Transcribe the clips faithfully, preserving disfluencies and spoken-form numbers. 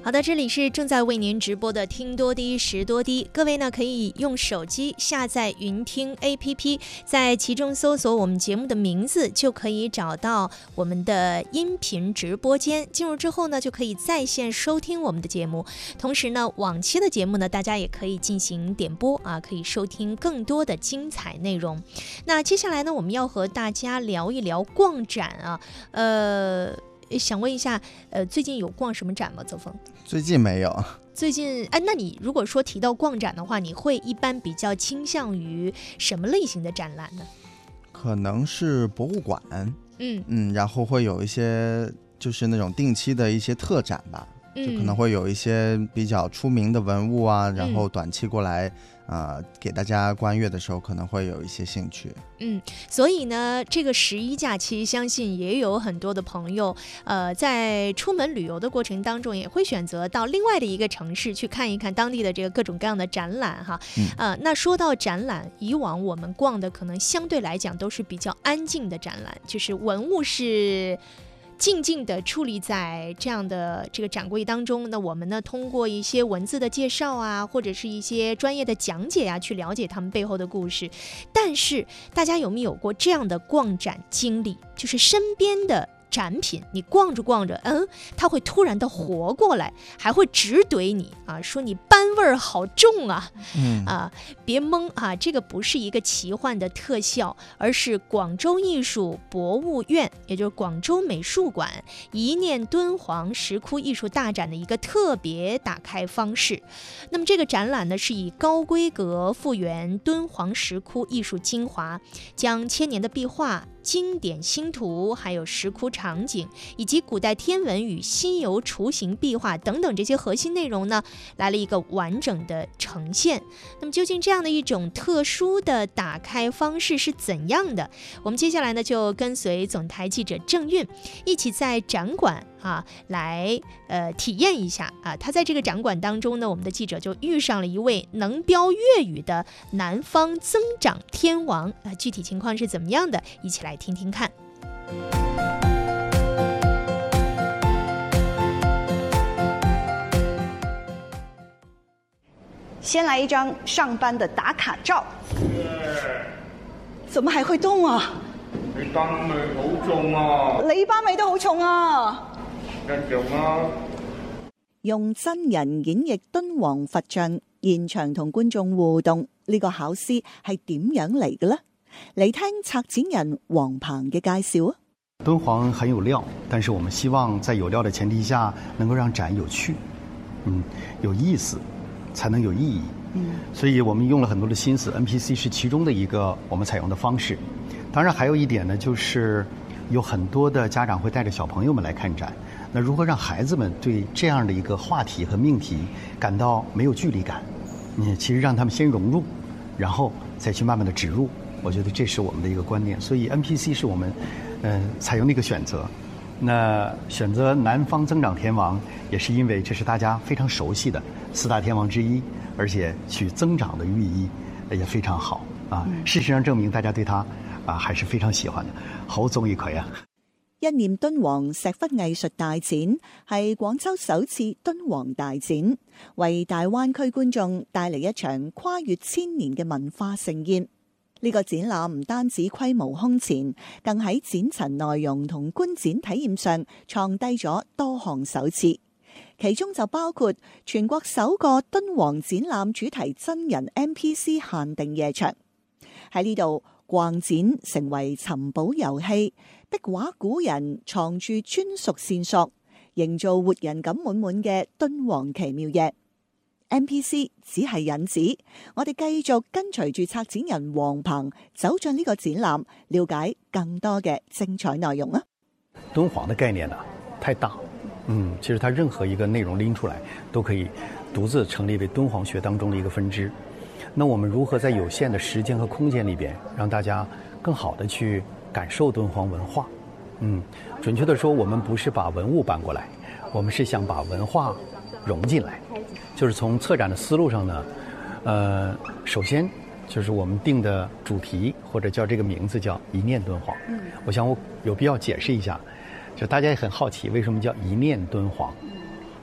好的，这里是正在为您直播的听多低识多低，各位呢可以用手机下载云听 A P P， 在其中搜索我们节目的名字，就可以找到我们的音频直播间。进入之后呢，就可以在线收听我们的节目。同时呢，往期的节目呢，大家也可以进行点播啊，可以收听更多的精彩内容。那接下来呢，我们要和大家聊一聊逛展啊，呃。想问一下，呃，最近有逛什么展吗？泽峰？ 最近没有。 最近，哎，那你如果说提到逛展的话，你会一般比较倾向于什么类型的展览呢？ 可能是博物馆， 嗯嗯，然后会有一些就是那种定期的一些特展吧，就可能会有一些比较出名的文物啊，嗯、然后短期过来。呃，给大家观阅的时候可能会有一些兴趣。 嗯，所以呢，这个十一假期，相信也有很多的朋友，呃，在出门旅游的过程当中，也会选择到另外的一个城市去看一看当地的这个各种各样的展览哈。嗯、呃，那说到展览，以往我们逛的可能相对来讲都是比较安静的展览，就是文物是静静地矗立在这样的这个展柜当中，那我们呢通过一些文字的介绍啊，或者是一些专业的讲解啊，去了解他们背后的故事。但是大家有没有过这样的逛展经历，就是身边的展品你逛着逛着，嗯，它会突然的活过来，还会直怼你啊，说你班味儿好重啊，嗯啊，别懵啊，这个不是一个奇幻的特效，而是广州艺术博物院，也就是广州美术馆一念敦煌石窟艺术大展的一个特别打开方式。那么这个展览呢，是以高规格复原敦煌石窟艺术精华，将千年的壁画、经典星图，还有石窟场景，以及古代天文与西游雏形壁画等等这些核心内容呢，来了一个完整的呈现。那么究竟这样的一种特殊的打开方式是怎样的？我们接下来呢，就跟随总台记者郑韵一起在展馆啊来呃体验一下啊。他在这个展馆当中呢，我们的记者就遇上了一位能标粤语的南方增长天王啊，具体情况是怎么样的？一起来听听看。 先来一张上班的打卡照。怎么还会动啊？ 你班味好重啊！ 你班味都好重啊！ 一樣啊！ 用真人演繹敦煌佛像，現場同觀眾互動，呢個巧思係點樣嚟嘅呢？嚟聽策展人黃鵬嘅介紹啊！ 敦煌很有料，但是我們希望在有料的前提下，能夠讓展有趣，嗯，有意思，才能有意義。嗯，所以我們用了很多的心思 ，N P C 是其中的一個我們採用的方式。當然還有一點呢，就是有很多的家長會帶着小朋友們來看展。那如何讓孩子們對這樣的一個話題和命題感到沒有距離感？你其實讓他們先融入，然後再去慢慢的植入。我覺得這是我們的一個觀念。所以 N P C 是我們，呃，採用的一個選擇。那選擇南方增長天王，也是因為這是大家非常熟悉的四大天王之一，而且取增長的寓意也非常好啊。事實上證明大家對他啊還是非常喜歡的，好中意佢啊！ 一念敦煌石窟藝術大展係廣州首次敦煌大展，為大灣區觀眾帶嚟一場跨越千年嘅文化盛宴。呢個展覽唔單止規模空前，更喺展陳內容同觀展體驗上創低咗多項首次，其中就包括全國首個敦煌展覽主題真人 N P C 限定夜場。喺呢度逛展成為尋寶遊戲，壁畫古人藏住專屬線索，營造活人感滿滿嘅敦煌奇妙夜。N P C 只係引子，我哋繼續跟隨住策展人黃鵬走進呢個展覽，了解更多嘅精彩內容啊！ 敦煌的概念呢，太大，嗯，其實它任何一個內容拎出來，都可以獨自成立為敦煌學當中的一個分支。那我們如何在有限的時間和空間裏邊，讓大家更好的去感受敦煌文化？嗯，準確的說，我們不是把文物搬過來，我們是想把文化融進來。就是從策展的思路上呢，呃，首先就是我們定的主題或者叫這個名字叫一念敦煌。嗯，我想我有必要解釋一下，就大家也很好奇為什麼叫一念敦煌。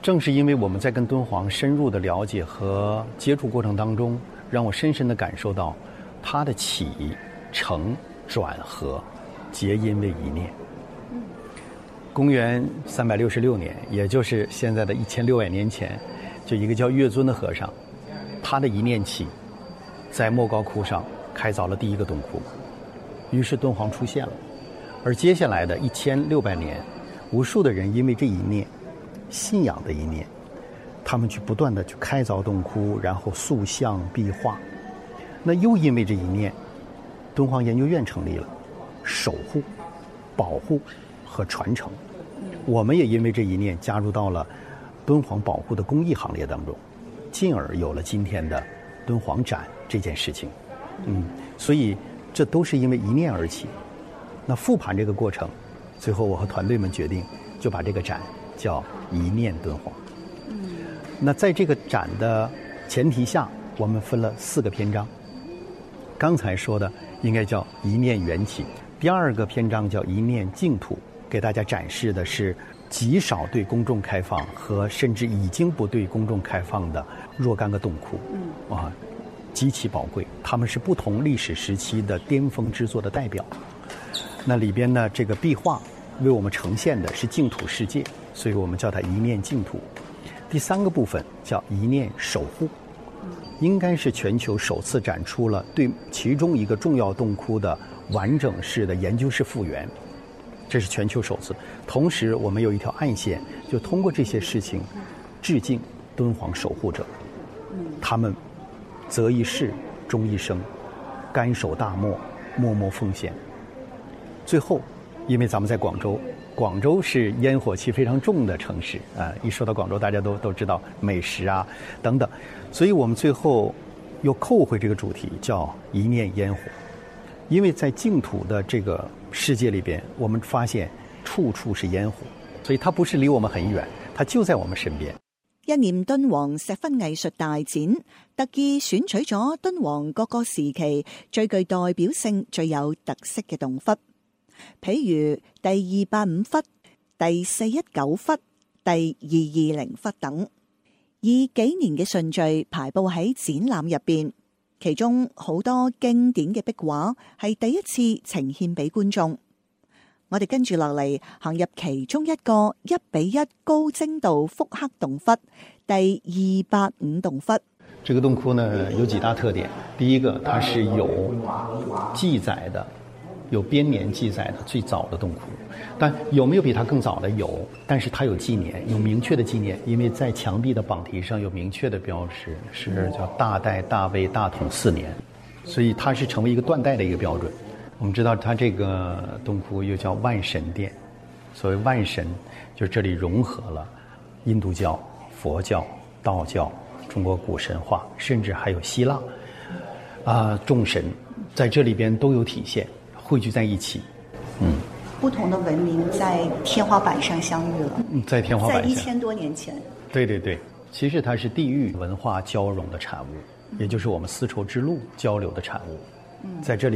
正是因为我们在跟敦煌深入的了解和接触过程当中，让我深深的感受到它的起承转合皆因为一念。公元三百六十六年，也就是现在的一千六百年前，就一个叫月尊的和尚，他的一念起，在莫高窟上开凿了第一个洞窟，于是敦煌出现了。而接下来的一千六百年，无数的人因为这一念，信仰的一念，他们去不断的去开凿洞窟，然后塑像壁画。那又因为这一念，敦煌研究院成立了，守护、保护和传承。我们也因为这一念加入到了敦煌保护的公益行列当中，进而有了今天的敦煌展这件事情。嗯，所以这都是因为一念而起。那复盘这个过程，最后我和团队们决定就把这个展叫一念敦煌。嗯，那在这个展的前提下，我们分了四个篇章。刚才说的应该叫一念缘起，第二个篇章叫一念净土，给大家展示的是极少对公众开放和甚至已经不对公众开放的若干个洞窟。嗯，啊，极其宝贵，他们是不同历史时期的巅峰之作的代表。那里边呢，这个壁画为我们呈现的是净土世界，所以我们叫它一念净土。第三个部分叫一念守护，应该是全球首次展出了对其中一个重要洞窟的完整式的研究式复原，这是全球首次。同时我们有一条暗线，就通过这些事情致敬敦煌守护者，他们择一事终一生，甘守大漠，默默奉献。最后因为咱们在广州，广州是烟火气非常重的城市啊、呃，一说到广州大家都都知道美食啊等等，所以我们最后又扣回这个主题，叫一念烟火。因为在净土的这个世界里边，我们发现处處是煙火，所以它不是離我們很遠，它就在我們身邊。 一念敦煌石窟藝術大展特意選取咗敦煌各個時期最具代表性、最有特色嘅洞窟，譬如第二八五窟、第四一九窟、第二二零窟等，以幾年嘅順序排佈喺展覽入邊。其中好多經典嘅壁畫係第一次呈獻俾觀眾。我哋跟住落嚟行入其中一個一比一高精度複刻洞窟，第二八五洞窟。 這個洞窟呢有幾大特點，第一個它是有記載的，有編年記載的最早的洞窟，但有沒有比它更早的？有，但是它有紀年，有明確的紀年，因為在牆壁的榜題上有明確的標識，是叫大代大魏大統四年，所以它是成為一個斷代的一個標準。我們知道它這個洞窟又叫萬神殿，所謂萬神就是這裡融合了印度教、佛教、道教、中國古神話，甚至還有希臘啊眾神在這裡邊都有體現，匯聚在一起。嗯， 不同的文明在天花板上相遇了， 在天花板上， 在一千多年前。 对对对，其實它是地域文化交融的產物，也就是我們絲綢之路交流的產物。在這裡